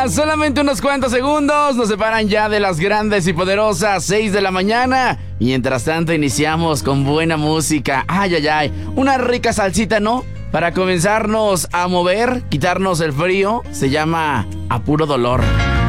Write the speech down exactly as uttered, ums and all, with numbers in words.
Venga, solamente unos cuantos segundos nos separan ya de las grandes y poderosas seis de la mañana. Mientras tanto iniciamos con buena música. Ay, ay, ay, una rica salsita, ¿no? Para comenzarnos a mover, quitarnos el frío, se llama A Puro Dolor.